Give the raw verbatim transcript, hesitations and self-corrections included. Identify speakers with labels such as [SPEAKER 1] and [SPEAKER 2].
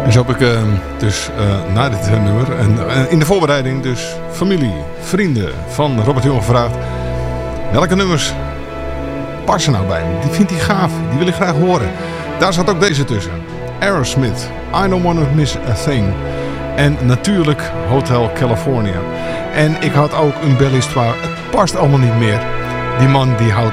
[SPEAKER 1] En zo heb ik uh, dus uh, na dit uh, nummer en uh, in de voorbereiding dus familie, vrienden van Robert Jong gevraagd. Welke nummers passen nou bij me? Die vindt hij gaaf, die wil ik graag horen. Daar zat ook deze tussen. Aerosmith, I Don't Wanna Miss a Thing. En natuurlijk Hotel California. En ik had ook een bel histoire. Het past allemaal niet meer. Die man die houdt